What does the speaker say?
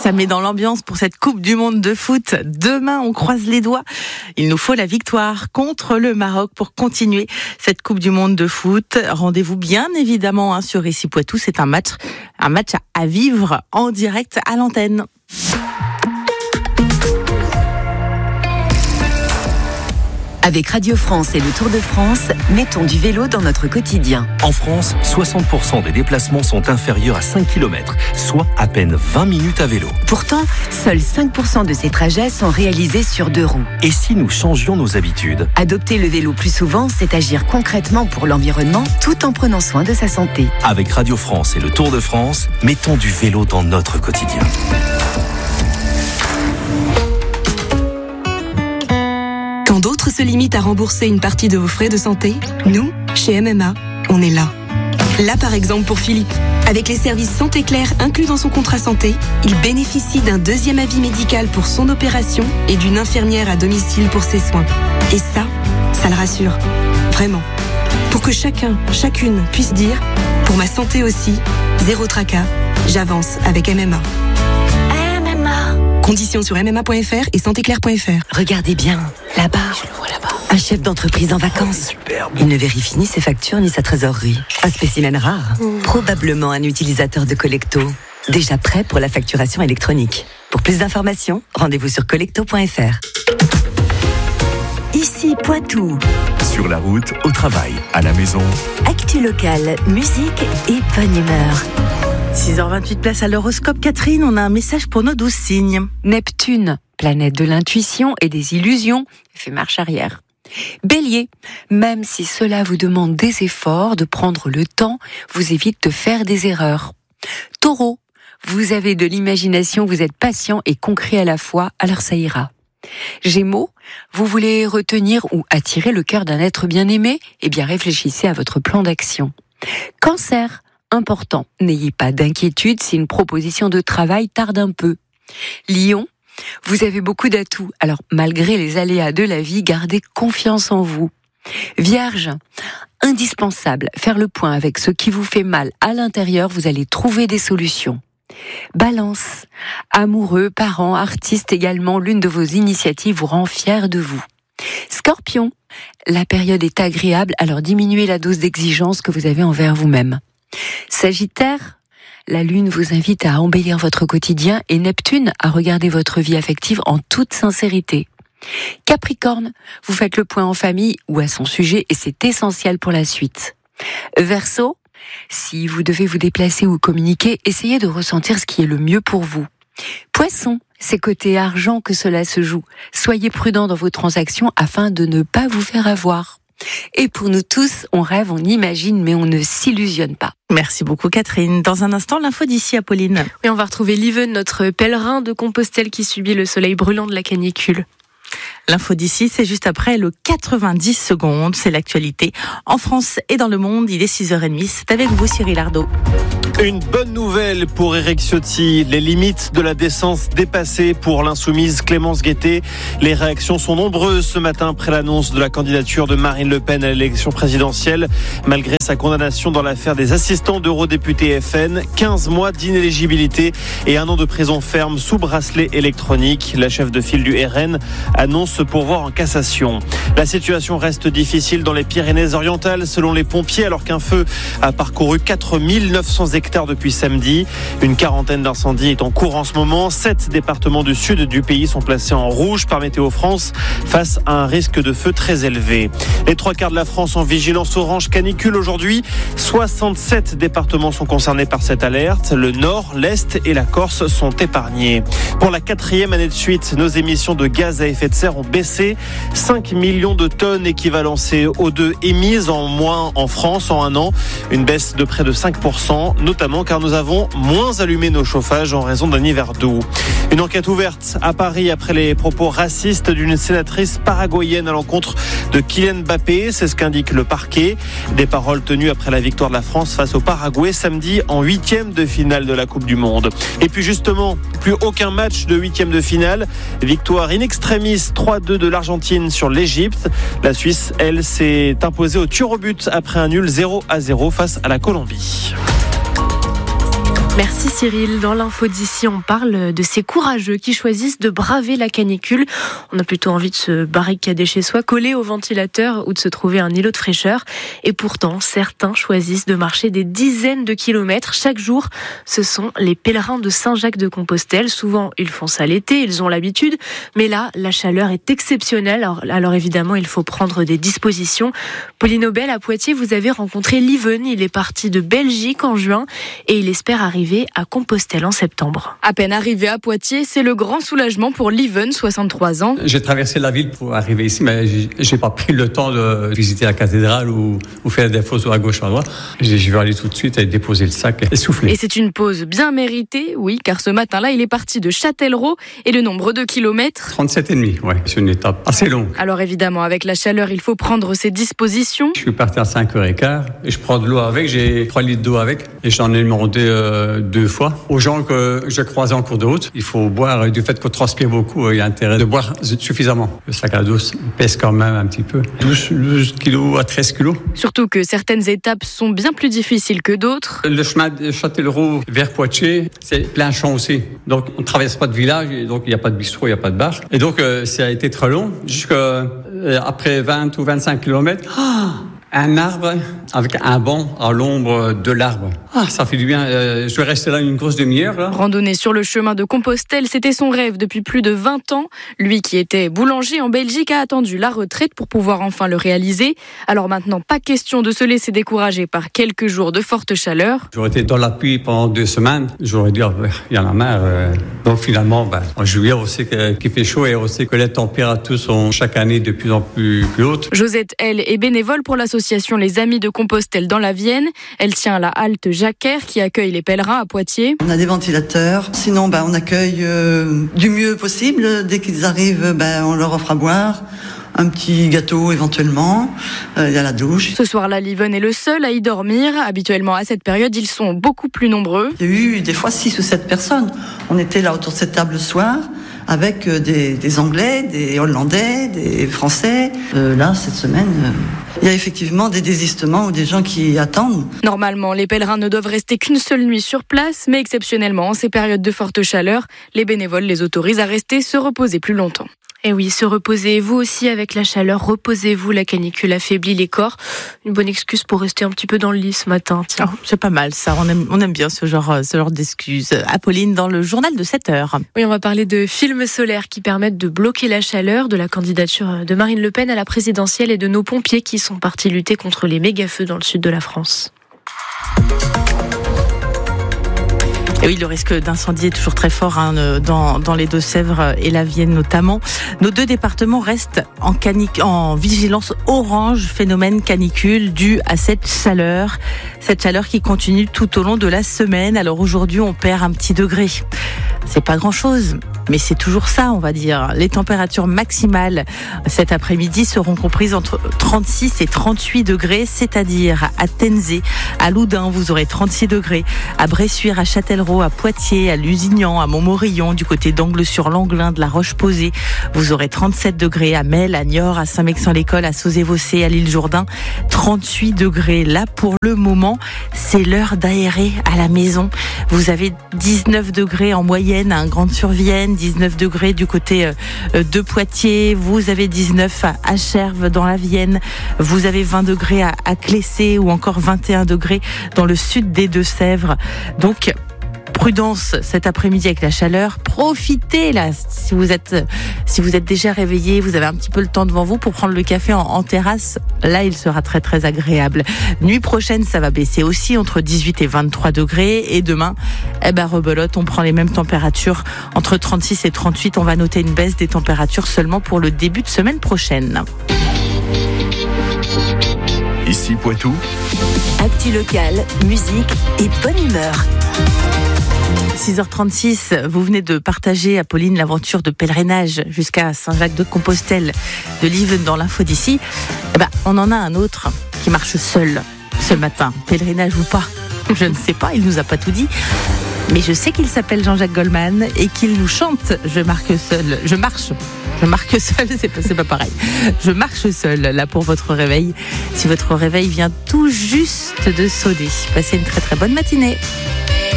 Ça met dans l'ambiance pour cette Coupe du Monde de foot. Demain, on croise les doigts. Il nous faut la victoire contre le Maroc pour continuer cette Coupe du Monde de foot. Rendez-vous bien évidemment sur RCI Poitou. C'est un match à vivre en direct à l'antenne. Avec Radio France et le Tour de France, mettons du vélo dans notre quotidien. En France, 60% des déplacements sont inférieurs à 5 km, soit à peine 20 minutes à vélo. Pourtant, seuls 5% de ces trajets sont réalisés sur 2 roues. Et si nous changions nos habitudes ? Adopter le vélo plus souvent, c'est agir concrètement pour l'environnement tout en prenant soin de sa santé. Avec Radio France et le Tour de France, mettons du vélo dans notre quotidien. Quand d'autres se limitent à rembourser une partie de vos frais de santé, nous, chez MMA, on est là. Là, par exemple, pour Philippe. Avec les services Santé Claire inclus dans son contrat santé, il bénéficie d'un 2e avis médical pour son opération et d'une infirmière à domicile pour ses soins. Et ça le rassure. Vraiment. Pour que chacune puisse dire, pour ma santé aussi, zéro tracas, j'avance avec MMA. Conditions sur mma.fr et santéclaire.fr. Regardez bien, là-bas. Je le vois là-bas. Un chef d'entreprise en vacances. Il ne vérifie ni ses factures ni sa trésorerie. Un spécimen rare. Probablement un utilisateur de Collecto. Déjà prêt pour la facturation électronique. Pour plus d'informations, rendez-vous sur collecto.fr. Ici Poitou. Sur la route, au travail, à la maison. Actu locale, musique et bonne humeur. 6h28, place à l'horoscope. Catherine, on a un message pour nos 12 signes. Neptune, planète de l'intuition et des illusions, fait marche arrière. Bélier, même si cela vous demande des efforts, de prendre le temps, vous évite de faire des erreurs. Taureau, vous avez de l'imagination, vous êtes patient et concret à la fois, alors ça ira. Gémeaux, vous voulez retenir ou attirer le cœur d'un être bien-aimé, eh bien réfléchissez à votre plan d'action. Cancer, important, n'ayez pas d'inquiétude si une proposition de travail tarde un peu. Lion, vous avez beaucoup d'atouts, alors malgré les aléas de la vie, gardez confiance en vous. Vierge, indispensable, faire le point avec ce qui vous fait mal à l'intérieur, vous allez trouver des solutions. Balance, amoureux, parents, artistes également, l'une de vos initiatives vous rend fier de vous. Scorpion, la période est agréable, alors diminuez la dose d'exigence que vous avez envers vous-même. Sagittaire, la Lune vous invite à embellir votre quotidien et Neptune à regarder votre vie affective en toute sincérité. Capricorne, vous faites le point en famille ou à son sujet et c'est essentiel pour la suite. Verseau, si vous devez vous déplacer ou communiquer, essayez de ressentir ce qui est le mieux pour vous. Poisson, c'est côté argent que cela se joue. Soyez prudent dans vos transactions afin de ne pas vous faire avoir. Et pour nous tous, on rêve, on imagine, mais on ne s'illusionne pas. Merci beaucoup Catherine. Dans un instant, l'info d'ici, Apolline. Et on va retrouver Liven, notre pèlerin de Compostelle qui subit le soleil brûlant de la canicule. L'info d'ici, c'est juste après le 90 secondes. C'est l'actualité en France et dans le monde. Il est 6h30. C'est avec vous, Cyril Ardo. Une bonne nouvelle pour Éric Ciotti. Les limites de la décence dépassées pour l'insoumise Clémence Guettet. Les réactions sont nombreuses ce matin après l'annonce de la candidature de Marine Le Pen à l'élection présidentielle. Malgré sa condamnation dans l'affaire des assistants d'eurodéputés FN, 15 mois d'inéligibilité et 1 an de prison ferme sous bracelet électronique. La chef de file du RN annonce se pourvoir en cassation. La situation reste difficile dans les Pyrénées-Orientales selon les pompiers alors qu'un feu a parcouru 4900 hectares depuis samedi. Une quarantaine d'incendies est en cours en ce moment. 7 départements du sud du pays sont placés en rouge par Météo France face à un risque de feu très élevé. Les 3/4 de la France en vigilance orange canicule aujourd'hui. 67 départements sont concernés par cette alerte. Le nord, l'est et la Corse sont épargnés. Pour la 4e année de suite, nos émissions de gaz à effet de serre ont baissé. 5 millions de tonnes équivalent CO2 émises en moins en France en un an. Une baisse de près de 5%, notamment car nous avons moins allumé nos chauffages en raison d'un hiver doux. Une enquête ouverte à Paris après les propos racistes d'une sénatrice paraguayenne à l'encontre de Kylian Mbappé. C'est ce qu'indique le parquet. Des paroles tenues après la victoire de la France face au Paraguay samedi en 8e de finale de la Coupe du Monde. Et puis justement, plus aucun match de 8e de finale. Victoire in extremis 3-2 de l'Argentine sur l'Égypte. La Suisse, elle, s'est imposée au tir au but après un nul 0-0 face à la Colombie. Merci Cyril. Dans l'info d'ici, on parle de ces courageux qui choisissent de braver la canicule. On a plutôt envie de se barricader chez soi, coller au ventilateur ou de se trouver un îlot de fraîcheur. Et pourtant, certains choisissent de marcher des dizaines de kilomètres chaque jour. Ce sont les pèlerins de Saint-Jacques-de-Compostelle. Souvent, ils font ça l'été, ils ont l'habitude. Mais là, la chaleur est exceptionnelle. Alors évidemment, il faut prendre des dispositions. Pauline Aubel, à Poitiers, vous avez rencontré Lieven. Il est parti de Belgique en juin et il espère arriver à Compostelle en septembre. À peine arrivé à Poitiers, c'est le grand soulagement pour Lieven, 63 ans. J'ai traversé la ville pour arriver ici, mais j'ai pas pris le temps de visiter la cathédrale ou faire des photos à gauche à droite. Je vais aller tout de suite et déposer le sac et souffler. Et c'est une pause bien méritée, oui, car ce matin-là, il est parti de Châtellerault et le nombre de kilomètres 37,5, ouais, c'est une étape assez longue. Alors évidemment, avec la chaleur, il faut prendre ses dispositions. Je suis parti à 5h15 et je prends de l'eau avec, j'ai 3 litres d'eau avec et j'en ai demandé 2 fois. Aux gens que je croisais en cours de route, il faut boire, du fait qu'on transpire beaucoup, il y a intérêt de boire suffisamment. Le sac à dos pèse quand même un petit peu, 12 kilos à 13 kilos. Surtout que certaines étapes sont bien plus difficiles que d'autres. Le chemin de Châtellerault vers Poitiers, c'est plein champ aussi. Donc on ne traverse pas de village, et donc il n'y a pas de bistrot, il n'y a pas de bar. Et donc ça a été très long, jusqu'après 20 ou 25 kilomètres. Un arbre avec un banc à l'ombre de l'arbre. Ça fait du bien. Je vais rester là une grosse demi-heure. Là. Randonnée sur le chemin de Compostelle, c'était son rêve depuis plus de 20 ans. Lui qui était boulanger en Belgique a attendu la retraite pour pouvoir enfin le réaliser. Alors maintenant, pas question de se laisser décourager par quelques jours de forte chaleur. J'aurais été dans la pluie pendant 2 semaines. J'aurais dit, il y en a marre. Donc finalement, en juillet, on sait qu'il fait chaud et on sait que les températures sont chaque année de plus en plus hautes. Josette, elle, est bénévole pour l'association Les Amis de Compostelle dans la Vienne. Elle tient à la halte Jacquer qui accueille les pèlerins à Poitiers. On a des ventilateurs. Sinon, on accueille du mieux possible. Dès qu'ils arrivent, on leur offre à boire. Un petit gâteau éventuellement, il y a la douche. Ce soir-là, Lieven est le seul à y dormir. Habituellement, à cette période, ils sont beaucoup plus nombreux. Il y a eu des fois 6 ou 7 personnes. On était là autour de cette table le soir, avec des Anglais, des Hollandais, des Français. Là, cette semaine, il y a effectivement des désistements ou des gens qui attendent. Normalement, les pèlerins ne doivent rester qu'une seule nuit sur place, mais exceptionnellement, en ces périodes de forte chaleur, les bénévoles les autorisent à rester se reposer plus longtemps. Et oui, se reposer, vous aussi avec la chaleur, reposez-vous, la canicule affaiblit les corps. Une bonne excuse pour rester un petit peu dans le lit ce matin. Tiens. Oh, c'est pas mal ça, on aime bien ce genre d'excuses. Apolline, dans le journal de 7h. Oui, on va parler de films solaires qui permettent de bloquer la chaleur, de la candidature de Marine Le Pen à la présidentielle et de nos pompiers qui sont partis lutter contre les méga-feux dans le sud de la France. Et oui, le risque d'incendie est toujours très fort dans les Deux-Sèvres et la Vienne notamment. Nos 2 départements restent en vigilance orange, phénomène canicule dû à cette chaleur qui continue tout au long de la semaine. Alors aujourd'hui, on perd un petit degré. C'est pas grand-chose, mais c'est toujours ça, on va dire. Les températures maximales cet après-midi seront comprises entre 36 et 38 degrés, c'est-à-dire à Tenzé, à Loudun, vous aurez 36 degrés, à Bressuire, à Châtellerault, à Poitiers, à Lusignan, à Montmorillon, du côté d'Angles-sur-Langlin, de la Roche-Posay, vous aurez 37 degrés, à Melle, à Niort, à Saint-Mexan-l'École, à Sauzé-Vossé, à l'Île-Jourdain, 38 degrés. Là, pour le moment, c'est l'heure d'aérer à la maison. Vous avez 19 degrés en moyenne à Grande-sur-Vienne, 19 degrés du côté de Poitiers, vous avez 19 à Cherves dans la Vienne, vous avez 20 degrés à Clessé ou encore 21 degrés dans le sud des Deux-Sèvres. Donc, prudence cet après-midi avec la chaleur. Profitez là, si vous êtes déjà réveillé, vous avez un petit peu le temps devant vous pour prendre le café en terrasse. Là, il sera très très agréable. Nuit prochaine, ça va baisser aussi entre 18 et 23 degrés. Et demain, rebelote, on prend les mêmes températures entre 36 et 38. On va noter une baisse des températures seulement pour le début de semaine prochaine. Ici Poitou. Actu locale, musique et bonne humeur. 6h36, vous venez de partager, Apolline, l'aventure de pèlerinage jusqu'à Saint-Jacques-de-Compostelle de Lieven dans l'info d'ici. On en a un autre qui marche seul ce matin. Pèlerinage ou pas, je ne sais pas, il nous a pas tout dit. Mais je sais qu'il s'appelle Jean-Jacques Goldman et qu'il nous chante « Je marche seul », c'est pas pareil. Je marche seul, là, pour votre réveil. Si votre réveil vient tout juste de sonner, passez une très très bonne matinée.